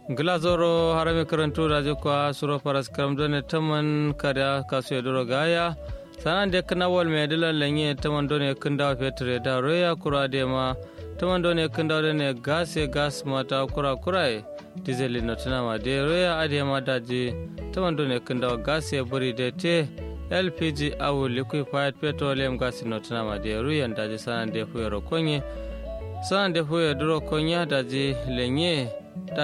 glazoro harame karantu radio kwa suro paras karamdone taman karya kasu edoro gaya sanan de kana wal medila lenye taman done kunda fetre da roya kura de ma taman done kunda done gas mata kura kurai diesel notina ma de roya ade ma daji taman done kunda gas buri de te LPG au liquefied petroleum gas notina ma de roya daji sanan de fuero konye sanan de fuero doro konya daji lenye